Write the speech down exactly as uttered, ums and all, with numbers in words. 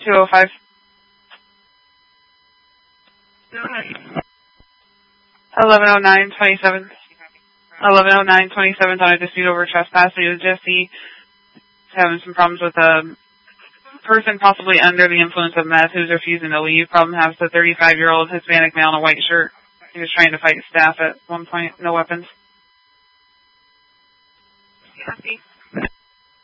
two oh five. Go ahead. eleven oh nine twenty-seven. eleven oh nine twenty-seven on a dispute over trespassing with Jesse. Having some problems with a person possibly under the influence of meth who's refusing to leave. Problem has the thirty-five-year-old Hispanic male in a white shirt. He was trying to fight staff at one point. No weapons. Copy.